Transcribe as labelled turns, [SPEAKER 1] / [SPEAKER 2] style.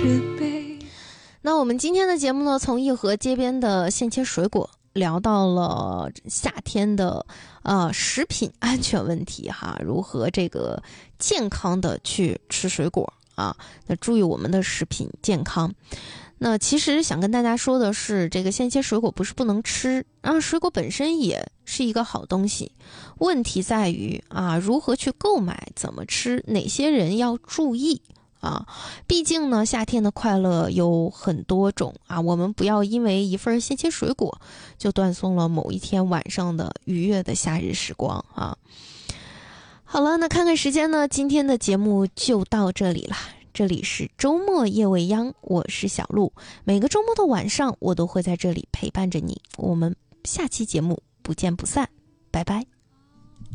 [SPEAKER 1] 那我们今天的节目呢，从一盒街边的现切水果聊到了夏天的食品安全问题哈，如何这个健康的去吃水果啊，那注意我们的食品健康。那其实想跟大家说的是，这个现切水果不是不能吃啊，水果本身也是一个好东西，问题在于如何去购买，怎么吃，哪些人要注意毕竟呢，夏天的快乐有很多种我们不要因为一份现切水果就断送了某一天晚上的愉悦的夏日时光好了，那看看时间呢，今天的节目就到这里了。这里是周末夜未央，我是小鹿，每个周末的晚上我都会在这里陪伴着你，我们下期节目不见不散，拜拜。